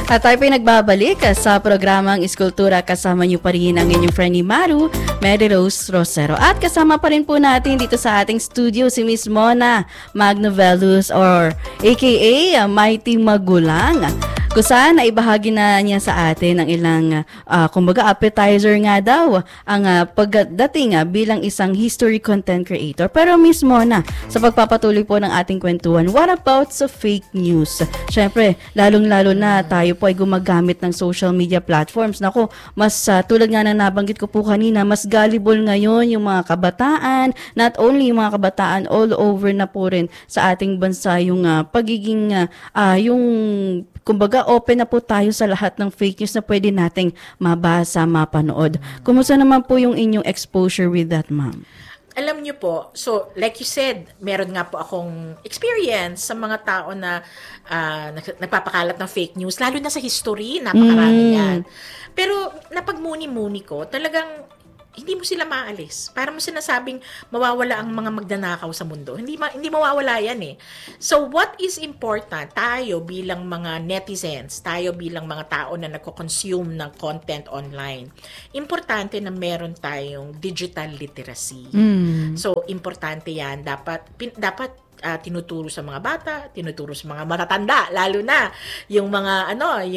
At tayo po'y nagbabalik sa programang Iskultura. Kasama niyo pa rin ang inyong friendly Maru, Mary Rose Rosero. At kasama pa rin po natin dito sa ating studio si Miss Mona Magnovelus or aka Mighty Magulang. Kung saan ay bahagi na niya sa atin ang ilang kumbaga appetizer nga daw ang pagdating bilang isang history content creator. Pero Miss Mona, sa pagpapatuloy po ng ating kwentuhan, what about sa fake news? Syempre, lalong-lalo na tayo po ay gumagamit ng social media platforms. Naku, mas tulad nga na nabanggit ko po kanina, mas gullible ngayon yung mga kabataan, not only yung mga kabataan, all over na po rin sa ating bansa yung pagiging yung kumbaga open na po tayo sa lahat ng fake news na pwede nating mabasa, mapanood. Kumusta naman po yung inyong exposure with that, ma'am? Alam niyo po, so like you said, meron nga po akong experience sa mga tao na nagpapakalat ng fake news, lalo na sa history, napakarami yan. Pero napagmuni-muni ko, talagang hindi mo sila maalis. Para mo sinasabing mawawala ang mga magnanakaw sa mundo. Hindi mawawala yan eh. So what is important, tayo bilang mga netizens, tayo bilang mga tao na nagko-consume ng content online, importante na meron tayong digital literacy. So importante yan. Dapat tinuturo sa mga bata, tinuturo sa mga matatanda, lalo na yung mga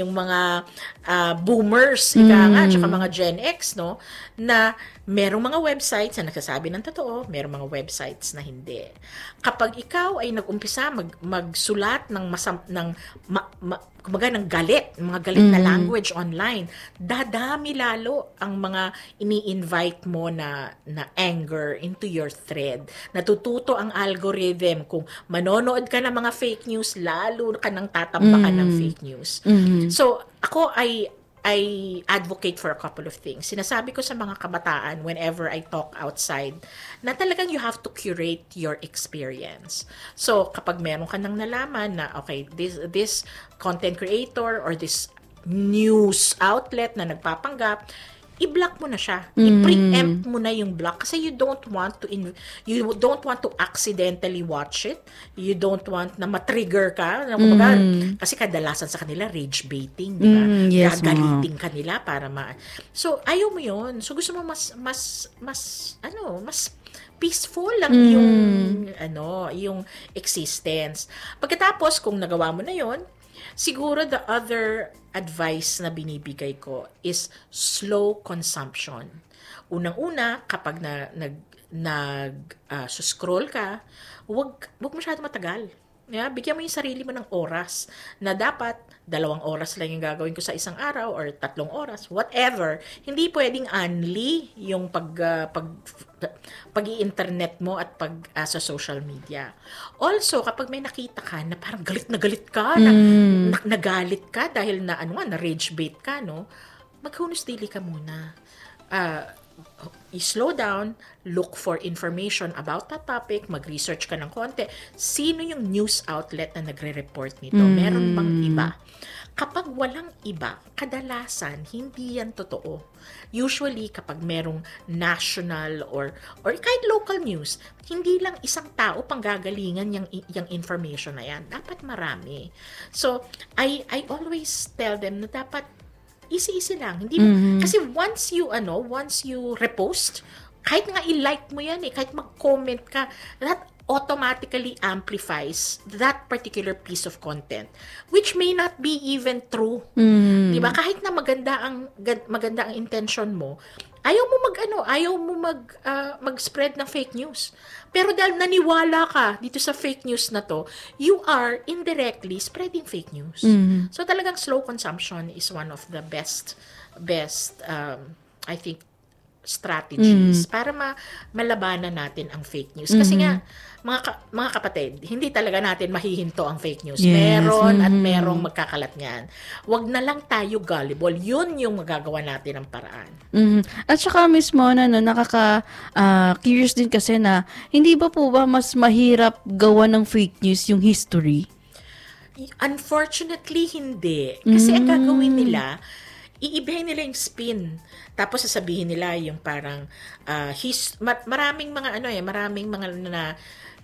boomers, tsaka mga Gen X, no, na merong mga websites na nagsasabi ng totoo, merong mga websites na hindi. Kapag ikaw ay nag-umpisa magsulat ng ng galit, mga galit na language online, dadami lalo ang mga ini-invite mo na anger into your thread. Natututo ang algorithm kung manonood ka ng mga fake news, lalo ka nang tatambakan ng fake news. So, ako I advocate for a couple of things. Sinasabi ko sa mga kabataan whenever I talk outside na talagang you have to curate your experience. So, kapag meron ka nang nalaman na, okay, this content creator or this news outlet na nagpapanggap, i-block mo na siya. I-preempt mo na yung block kasi you don't want to accidentally watch it. You don't want na ma-trigger ka. Kasi kadalasan sa kanila rage baiting, di ba? Yes, gagaliting kanila para So ayaw mo 'yon. So gusto mo mas peaceful lang yung existence. Pagkatapos kung nagawa mo na 'yon, siguro the other advice na binibigay ko is slow consumption. Unang-una, kapag scroll ka, wag masyado matagal. Yeah, bigyan mo yung sarili mo ng oras na dapat 2 oras lang yung gagawin ko sa isang araw or 3 oras, whatever. Hindi pwedeng only yung pag-i-internet mo at sa social media. Also, kapag may nakita ka na parang galit na galit ka, nagalit ka dahil na rage bait ka, no? Maghunos dili ka muna. I-slow down, look for information about that topic, mag-research ka ng konti. Sino yung news outlet na nagre-report nito? Meron bang iba? Kapag walang iba, kadalasan, hindi yan totoo. Usually, kapag merong national or kahit local news, hindi lang isang tao panggagalingan yung information na yan. Dapat marami. So, I always tell them na dapat easy lang. Hindi kasi once you repost, kahit nga i-like mo yan kahit mag-comment ka, that automatically amplifies that particular piece of content which may not be even true. 'Di ba? Kahit na maganda ang intention mo, ayaw mo mag-spread ng fake news. Pero dahil naniwala ka dito sa fake news na to, you are indirectly spreading fake news. So talagang slow consumption is one of the best I think strategies para malabanan natin ang fake news. Kasi nga, mga kapatid, hindi talaga natin mahihinto ang fake news. Yes. Meron at merong magkakalat niyan. Wag na lang tayo gullible. Yun yung magagawa natin ng paraan. At saka Miss Mona, curious din kasi na, hindi ba mas mahirap gawa ng fake news yung history? Unfortunately, hindi. Kasi ang gagawin nila, iibahin nila yung spin. Tapos sasabihin nila yung parang maraming mga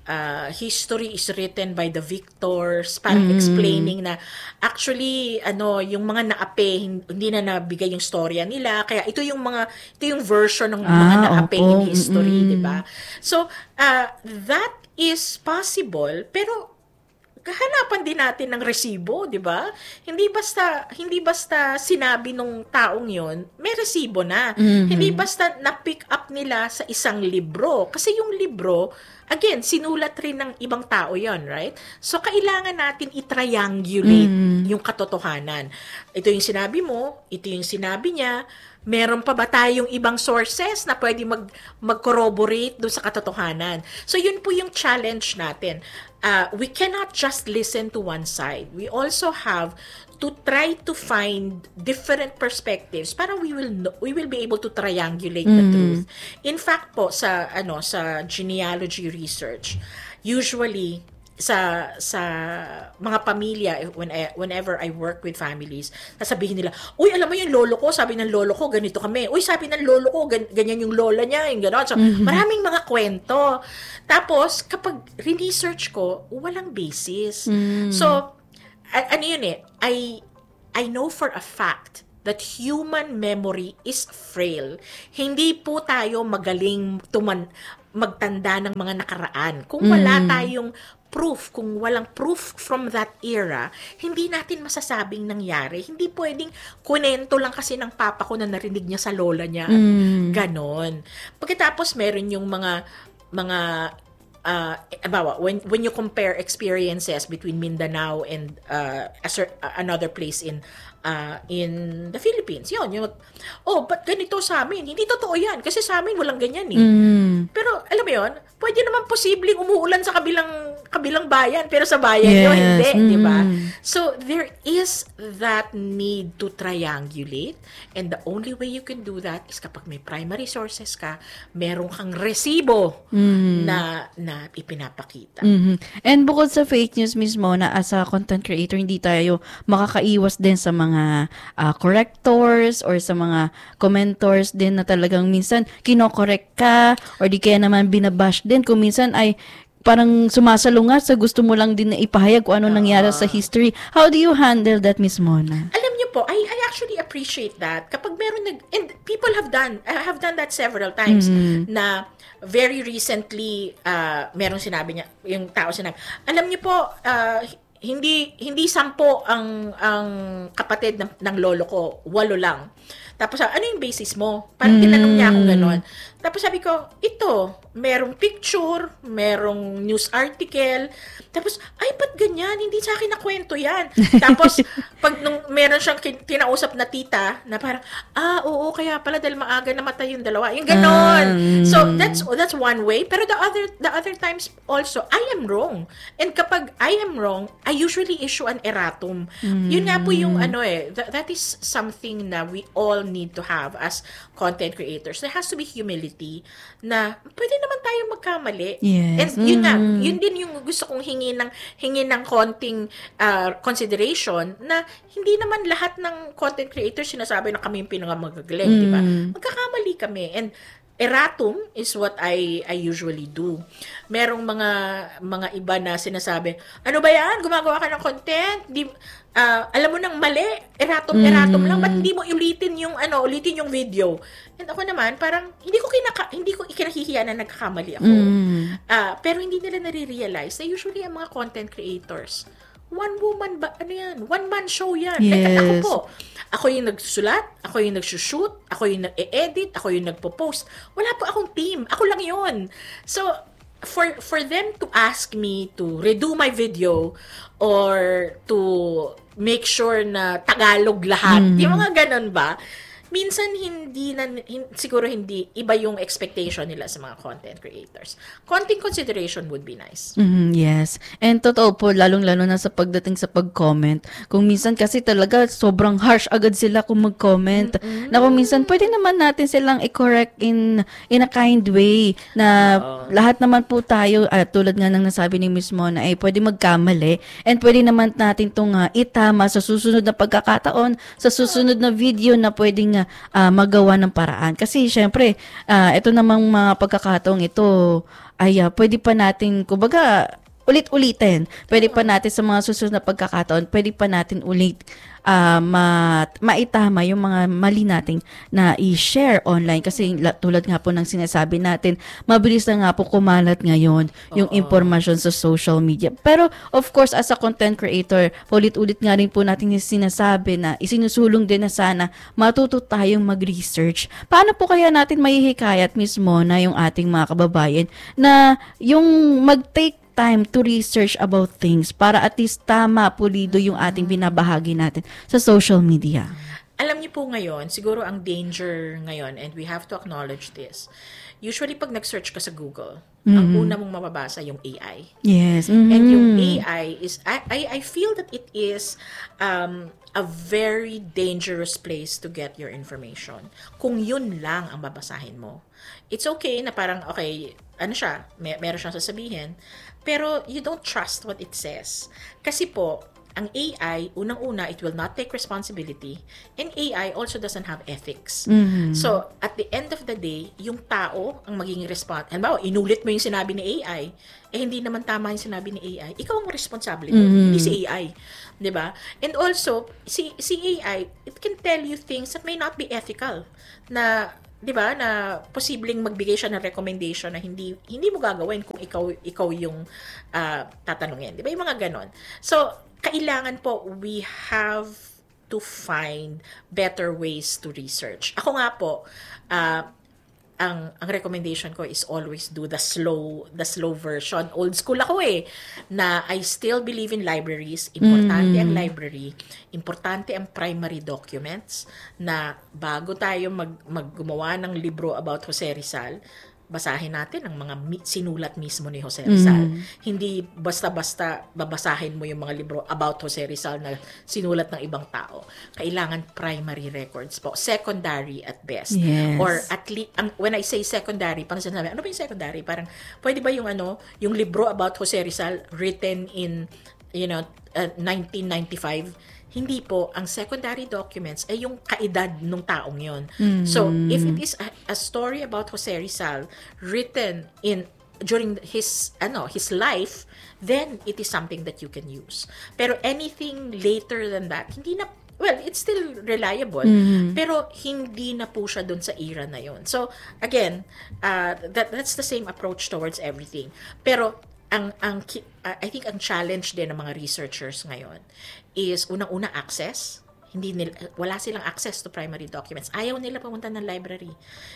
history is written by the victors, parang explaining na actually yung mga naape hindi na nabigay yung storya nila, kaya ito yung version ng mga naape in history, di ba? So that is possible, pero hanapan din natin ng resibo, di ba? Hindi basta sinabi nung taong yon, may resibo na. Hindi basta na-pick up nila sa isang libro. Kasi yung libro, again, sinulat rin ng ibang tao yon, right? So, kailangan natin i-triangulate yung katotohanan. Ito yung sinabi mo, ito yung sinabi niya, meron pa ba tayong ibang sources na pwede mag-corroborate doon sa katotohanan? So, yun po yung challenge natin. We cannot just listen to one side. We also have to try to find different perspectives para we will be able to triangulate the truth. In fact po, sa genealogy research, usually sa mga pamilya, whenever I work with families, sasabihin nila, uy, alam mo yung lolo ko, sabi ng lolo ko, ganito kami. Uy, sabi ng lolo ko, ganyan yung lola niya, yung gano'n. So, maraming mga kwento. Tapos, kapag research ko, walang basis. So, ano yun I know for a fact that human memory is frail. Hindi po tayo magaling magtanda ng mga nakaraan. Kung wala tayong proof, kung walang proof from that era, hindi natin masasabing nangyari. Hindi pwedeng kunento lang kasi ng papa ko na narinig niya sa lola niya. Ganon. Pagkatapos meron yung mga when you compare experiences between Mindanao and another place in the Philippines, but ganito sa amin, hindi totoo yan kasi sa amin walang ganyan eh. Pero alam mo yun, pwede naman posibleng umuulan sa kabilang bayan, pero sa bayan nyo hindi, di ba? So there is that need to triangulate, and the only way you can do that is kapag may primary sources ka, meron kang resibo na ipinapakita. And bukod sa fake news mismo, na as a content creator, hindi tayo makakaiwas din sa mga correctors or sa mga commentors din na talagang minsan kinokorek ka or di kaya naman binabash din kung minsan ay parang sumasalungat sa gusto mo lang din na ipahayag kung ano nangyari sa history. How do you handle that, Miss Mona? Alam niyo po, I actually appreciate that. Kapag meron and people have done that several times na very recently, merong sinabi niya, yung tao sinabi, alam niyo po, hindi 10 ang kapatid ng lolo ko, 8 lang. Tapos, ano yung basis mo? Parang tinanong niya ako gano'n. Tapos sabi ko, ito, merong picture, merong news article. Tapos, ay, ba't ganyan? Hindi sa akin nakwento yan. Tapos, nung meron siyang kinausap na tita, na parang, oo, kaya pala dahil maaga namatay yung dalawa. Yung gano'n. So, that's one way. Pero the other times also, I am wrong. And kapag I am wrong, I usually issue an erratum. Yun nga po yung that is something na we all need to have as content creators. There has to be humility na pwede naman tayo magkamali. Yes. And yun din yung gusto kong hingin ng konting consideration na hindi naman lahat ng content creators sinasabi na kami yung pinakamagagaling, di ba? Magkakamali kami. And erratum is what I usually do. Merong mga iba na sinasabi, ano ba yan? Gumagawa ka ng content? Alam mo nang mali, erratum lang, ba't hindi mo ulitin yung video? And ako naman, parang hindi ko ikinahihiya na nagkakamali ako. Pero hindi nila nare-realize na usually ang mga content creators, one woman ba, one man show yan. Yes. Ako yung nagsusulat, ako yung nagsushoot, ako yung nag-edit, ako yung nagpo-post. Wala po akong team. Ako lang yun. So, for them to ask me to redo my video or to make sure na Tagalog lahat, yung mga ganun ba, minsan siguro hindi iba yung expectation nila sa mga content creators. Konting consideration would be nice. Yes. And totoo po, lalong-lalo na sa pagdating sa pag-comment. Kung minsan kasi talaga sobrang harsh agad sila kung mag-comment. Na kung minsan pwede naman natin silang i-correct in a kind way na lahat naman po tayo, tulad nga ng nasabi ni Miss Mona, ay pwede magkamali and pwede naman natin itong itama sa susunod na pagkakataon, sa susunod na video na pwedeng nating magawa ng paraan. Kasi syempre, ito namang mga pagkakataong ito ay pwede pa natin, kumbaga, ulit-ulitin. Pwede pa natin sa mga susunod na pagkakataon, pwede pa natin ulit maitama yung mga mali nating na i-share online. Kasi tulad nga po ng sinasabi natin, mabilis na nga po kumalat ngayon yung impormasyon sa social media. Pero of course, as a content creator, ulit-ulit nga rin po natin yung sinasabi na isinusulong din na sana matuto tayong mag-research. Paano po kaya natin mahihikayat mismo na yung ating mga kababayan na yung mag-take time to research about things para at least tama, pulido yung ating binabahagi natin sa social media? Alam niyo po ngayon, siguro ang danger ngayon, and we have to acknowledge this, usually pag nag-search ka sa Google, ang una mong mababasa yung AI. Yes. And yung AI is, I feel that it is a very dangerous place to get your information. Kung yun lang ang babasahin mo. It's okay na parang, okay, ano siya, meron siyang sasabihin, pero you don't trust what it says. Kasi po, ang AI, unang-una, it will not take responsibility, and AI also doesn't have ethics. So, at the end of the day, yung tao ang magiging halimbawa, inulit mo yung sinabi ni AI, hindi naman tama yung sinabi ni AI, ikaw ang responsable doon, hindi si AI. 'Di ba? And also, si AI, it can tell you things that may not be ethical, na 'di ba, na posibleng magbigay siya ng recommendation na hindi mo gagawin kung ikaw yung tatanungin. 'Di ba? Yung mga ganon. So, kailangan po we have to find better ways to research. Ako nga po, ang recommendation ko is always do the slow version. Old school ako na I still believe in libraries. Importante ang library. Importante ang primary documents, na bago tayo maggumawa ng libro about Jose Rizal, basahin natin ang mga sinulat mismo ni Jose Rizal. Hindi basta-basta babasahin mo yung mga libro about Jose Rizal na sinulat ng ibang tao. Kailangan primary records po. Secondary at best. Yes. Or at least, when I say secondary, parang sinasabi, ano ba yung secondary? Parang, pwede ba yung yung libro about Jose Rizal written in 1995? Hindi po. Ang secondary documents ay yung kaedad ng taong yon. So, if it is a story about Jose Rizal written during his life, then it is something that you can use. Pero anything later than that, hindi na, well, it's still reliable, pero hindi na po siya dun sa era na yon. So, again, that's the same approach towards everything. Pero, I think ang challenge din ng mga researchers ngayon is unang-una access. Wala silang access to primary documents. Ayaw nila pumunta ng library.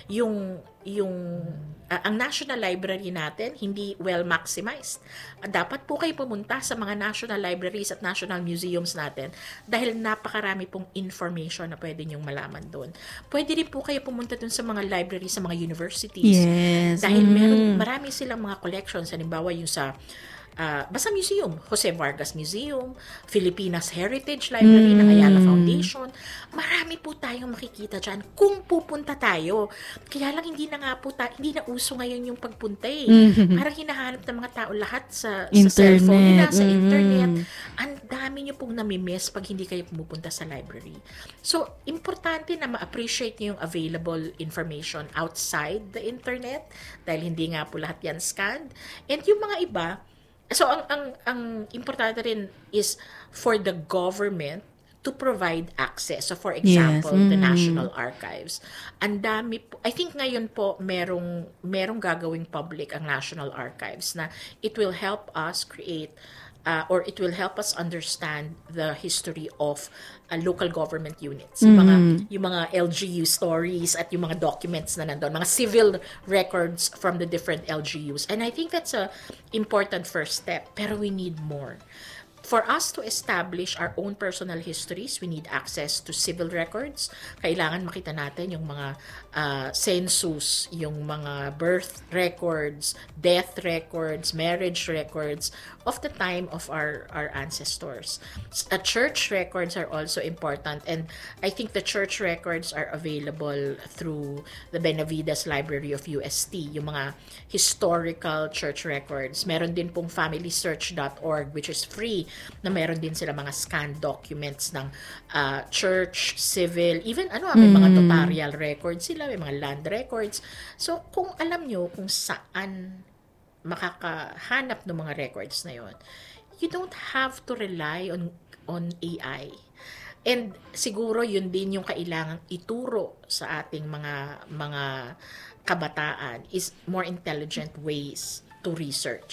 Ang National Library natin hindi well maximized. Dapat po kayo pumunta sa mga national libraries at national museums natin dahil napakarami pong information na pwede niyong malaman doon. Pwede rin po kayo pumunta doon sa mga libraries sa mga universities. Yes. Dahil marami silang mga collections. Halimbawa yung sa basta museum, Jose Vargas Museum, Filipinas Heritage Library ng Ayala Foundation. Marami po tayong makikita dyan kung pupunta tayo. Kaya lang hindi na uso ngayon yung pagpunta Parang hinahanap ng mga tao lahat sa cellphone nila, sa internet. Ang dami nyo pong namimiss pag hindi kayo pumupunta sa library. So, importante na ma-appreciate nyo yung available information outside the internet dahil hindi nga po lahat yan scanned. And yung mga iba, so, ang importante rin is for the government to provide access. So, for example, the National Archives. Ang dami po, I think ngayon po, merong gagawing public ang National Archives na it will help us create or it will help us understand the history of local government units. Yung mga LGU stories at yung mga documents na nandun, mga civil records from the different LGUs. And I think that's a important first step. Pero we need more. For us to establish our own personal histories, we need access to civil records. Kailangan makita natin yung mga census, yung mga birth records, death records, marriage records, of the time of our ancestors. Church records are also important, and I think the church records are available through the Benavides Library of UST, yung mga historical church records. Meron din pong familysearch.org, which is free, na meron din sila mga scanned documents ng church, civil, even may mga notarial records sila, may mga land records. So, kung alam nyo kung saan makakahanap ng mga records na yon, you don't have to rely on AI. And siguro yun din yung kailangang ituro sa ating mga kabataan is more intelligent ways to research.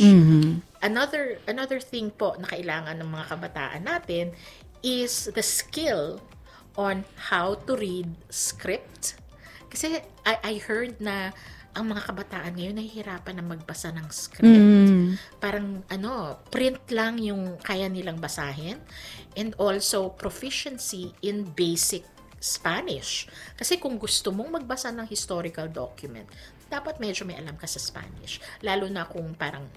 Another thing po na kailangan ng mga kabataan natin is the skill on how to read script. Kasi I heard na ang mga kabataan ngayon nahihirapan na magbasa ng script. Parang print lang yung kaya nilang basahin, and also proficiency in basic Spanish. Kasi kung gusto mong magbasa ng historical document, dapat medyo may alam ka sa Spanish, lalo na kung parang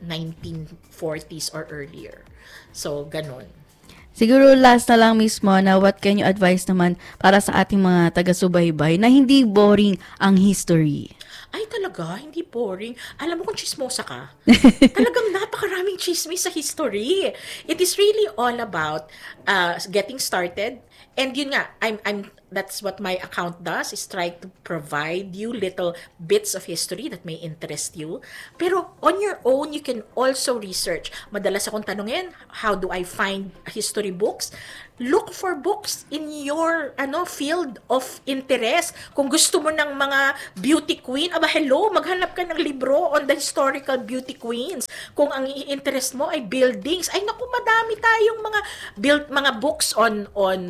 1940s or earlier. So ganun. Siguro last na lang, Miss Mona, what can you advise naman para sa ating mga taga-subaybay na hindi boring ang history? Ay, talaga, hindi boring. Alam mo kung chismosa ka, talagang napakaraming chismis sa history. It is really all about getting started. And yun nga, that's what my account does, is try to provide you little bits of history that may interest you. Pero on your own, you can also research. Madalas akong tanungin, how do I find history books? Look for books in your field of interest. Kung gusto mo ng mga beauty queen, maghanap ka ng libro on the historical beauty queens. Kung ang interest mo ay buildings, ay naku, madami tayong mga books on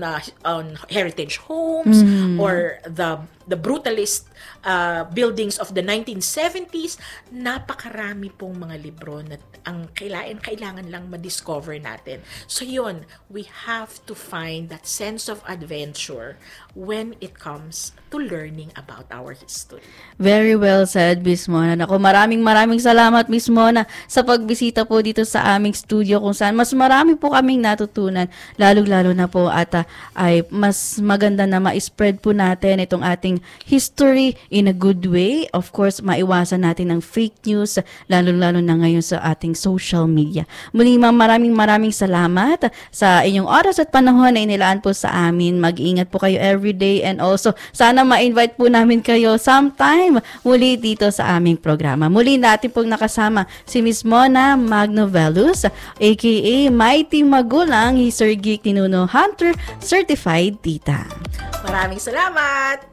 heritage homes or the brutalist buildings of the 1970s. Napakarami pong mga libro na ang kailangan lang ma-discover natin. So yun, we have to find that sense of adventure when it comes to learning about our history. Very well said, Miss Mona. Naku, maraming salamat, Miss Mona, sa pagbisita po dito sa aming studio, kung saan mas marami po kaming natutunan, lalo na po at ay mas maganda na ma-spread po natin itong ating history in a good way. Of course, maiwasan natin ng fake news, lalo na ngayon sa ating social media. Muli, ma'am, maraming salamat sa inyong oras at panahon na inilaan po sa amin. Mag-ingat po kayo everyday, and also sana ma-invite po namin kayo sometime muli dito sa aming programa. Muli natin pong nakasama si Miss Mona Magnovelus, aka Mighty Magulang, History Geek, Ninuno Hunter, Certified Tita. Maraming salamat!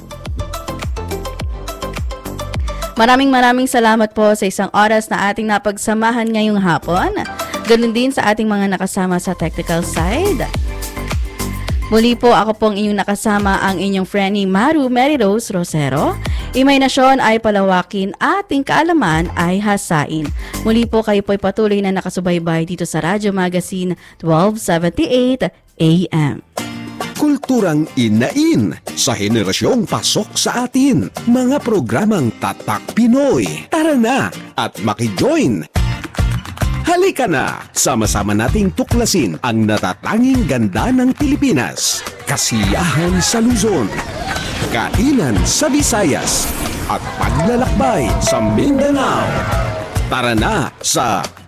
Maraming salamat po sa isang oras na ating napagsamahan ngayong hapon. Ganun din sa ating mga nakasama sa technical side. Muli po, ako pong inyong nakasama, ang inyong friendly Maru Mary Rose Rosero. Imahinasyon ay palawakin, ating kaalaman ay hasain. Muli po, kayo po'y patuloy na nakasubaybay dito sa Radyo Magazine 1278 AM. Kulturang inain sa henerasyong pasok sa atin. Mga programang Tatak Pinoy. Tara na at makijoin! Halika na! Sama-sama nating tuklasin ang natatanging ganda ng Pilipinas. Kasiyahan sa Luzon, kainan sa Visayas, at paglalakbay sa Mindanao. Tara na sa